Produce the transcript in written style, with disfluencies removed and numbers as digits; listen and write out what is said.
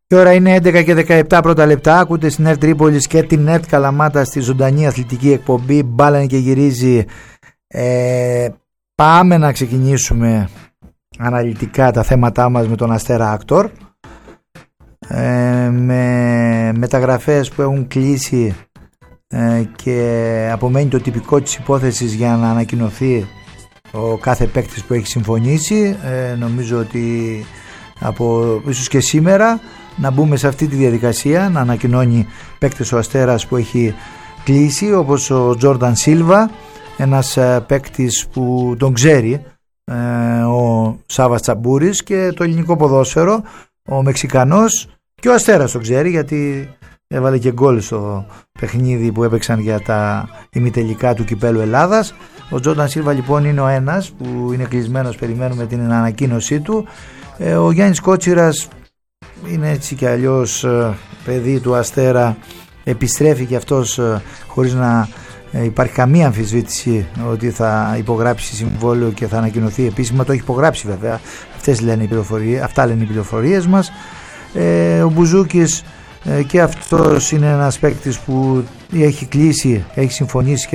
Η ώρα είναι 11 και 17 πρώτα λεπτά. Ακούτε στην ΕΡΤ Τρίπολης και την ΕΡΤ Καλαμάτα στη ζωντανή αθλητική εκπομπή Μπάλα και γυρίζει. Πάμε να ξεκινήσουμε αναλυτικά τα θέματά μας με τον Αστέρα Άκτορ, με μεταγραφές που έχουν κλείσει και απομένει το τυπικό της υπόθεσης για να ανακοινωθεί ο κάθε παίκτης που έχει συμφωνήσει. Νομίζω ότι ίσως και σήμερα να μπούμε σε αυτή τη διαδικασία, να ανακοινώνει παίκτες ο Αστέρας που έχει κλείσει, όπως ο Τζόρνταν Σίλβα, ένας παίκτης που τον ξέρει ο Σάββας Τσαμπούρης, και το ελληνικό ποδόσφαιρο, ο Μεξικανός, και ο Αστέρας τον ξέρει γιατί έβαλε και γκολ στο παιχνίδι που έπαιξαν για τα ημιτελικά του Κυπέλλου Ελλάδας. Ο Τζόρνταν Σίλβα λοιπόν είναι ο ένας που είναι κλεισμένος, περιμένουμε την ανακοίνωσή του. Ο Γιάννης Κότσιρας είναι έτσι κι αλλιώς παιδί του Αστέρα, επιστρέφει και αυτός χωρίς να υπάρχει καμία αμφισβήτηση ότι θα υπογράψει συμβόλαιο και θα ανακοινωθεί επίσημα. Το έχει υπογράψει βέβαια, αυτά λένε οι πληροφορίες μας. Ο Μπουζούκης και αυτός είναι ένας παίκτης που έχει κλείσει, έχει συμφωνήσει και